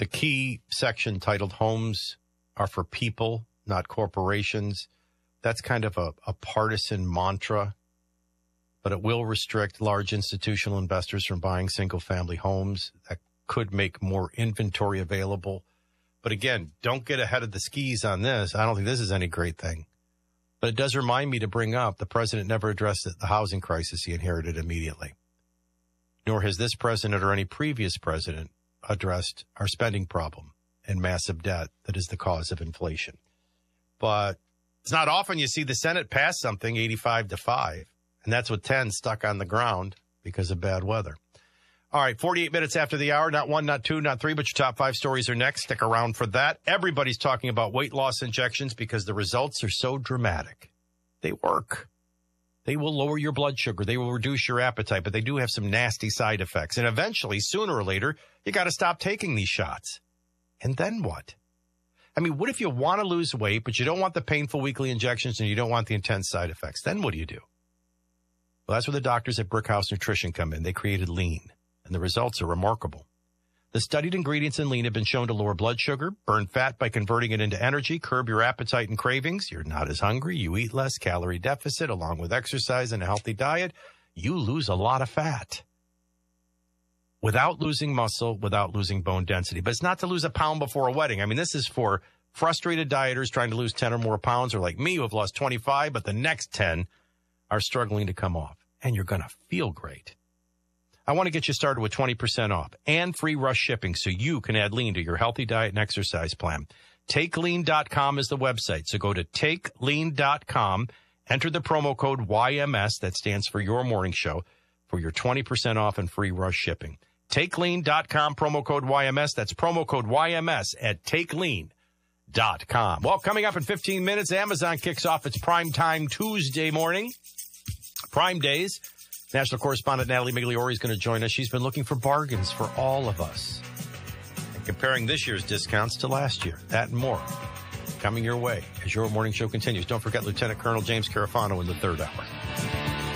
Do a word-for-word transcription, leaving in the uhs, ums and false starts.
The key section titled Homes Are for People, Not Corporations. That's kind of a, a partisan mantra, but it will restrict large institutional investors from buying single-family homes. That could make more inventory available. But again, don't get ahead of the skis on this. I don't think this is any great thing. But it does remind me to bring up the president never addressed the housing crisis he inherited immediately. Nor has this president or any previous president addressed our spending problem and massive debt that is the cause of inflation. But it's not often you see the Senate pass something eighty-five to five, and that's with ten stuck on the ground because of bad weather. All right, forty-eight minutes after the hour, not one, not two, not three, but your top five stories are next. Stick around for that. Everybody's talking about weight loss injections because the results are so dramatic. They work. They will lower your blood sugar. They will reduce your appetite, but they do have some nasty side effects. And eventually, sooner or later, you got to stop taking these shots. And then what? I mean, what if you want to lose weight, but you don't want the painful weekly injections and you don't want the intense side effects? Then what do you do? Well, that's where the doctors at Brickhouse Nutrition come in. They created Lean, and the results are remarkable. The studied ingredients in Lean have been shown to lower blood sugar, burn fat by converting it into energy, curb your appetite and cravings. You're not as hungry. You eat less, calorie deficit, along with exercise and a healthy diet. You lose a lot of fat without losing muscle, without losing bone density. But it's not to lose a pound before a wedding. I mean, this is for frustrated dieters trying to lose ten or more pounds, or like me who have lost twenty-five, but the next ten are struggling to come off. And you're going to feel great. I want to get you started with twenty percent off and free rush shipping so you can add Lean to your healthy diet and exercise plan. take lean dot com is the website. So go to take lean dot com, enter the promo code Y M S, that stands for Your Morning Show, for your twenty percent off and free rush shipping. take lean dot com, promo code Y M S. That's promo code Y M S at take lean dot com. Well, coming up in fifteen minutes, Amazon kicks off its Prime Time Tuesday morning. Prime Days. National correspondent Natalie Migliore is going to join us. She's been looking for bargains for all of us and comparing this year's discounts to last year. That and more coming your way as Your Morning Show continues. Don't forget Lieutenant Colonel James Carafano in the third hour.